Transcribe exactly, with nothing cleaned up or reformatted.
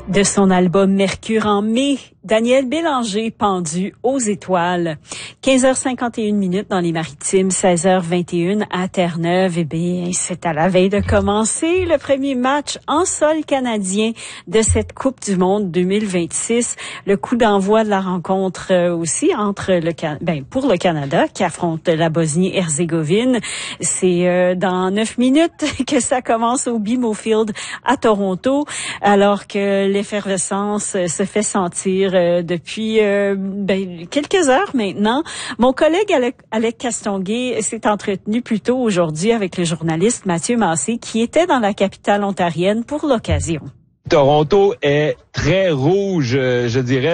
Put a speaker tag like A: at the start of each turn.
A: De son album Mercure en mai, Daniel Bélanger pendu aux étoiles. quinze heures cinquante et une minutes dans les Maritimes, seize heures vingt et une à Terre-Neuve. Eh bien, c'est à la veille de commencer le premier match en sol canadien de cette Coupe du Monde deux mille vingt-six. Le coup d'envoi de la rencontre aussi entre le Can- ben pour le Canada qui affronte la Bosnie-Herzégovine. C'est euh, dans neuf minutes que ça commence au B M O Field à Toronto, alors que l'effervescence se fait sentir euh, depuis euh, ben, quelques heures maintenant. Mon collègue Alec, Alec Castonguay s'est entretenu plus tôt aujourd'hui avec le journaliste Mathieu Massé qui était dans la capitale ontarienne pour l'occasion.
B: Toronto est très rouge, je dirais.